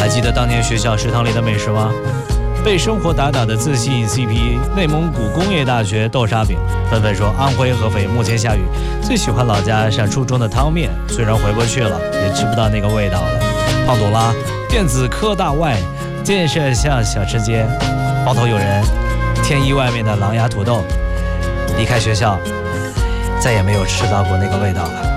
还记得当年学校食堂里的美食吗？被生活打的自信 CP 内蒙古工业大学豆沙饼纷纷说安徽合肥目前下雨，最喜欢老家上初中的汤面，虽然回不去了，也吃不到那个味道了。胖朵拉电子科大外建设巷小吃街，包头有人天一外面的狼牙土豆，离开学校再也没有吃到过那个味道了。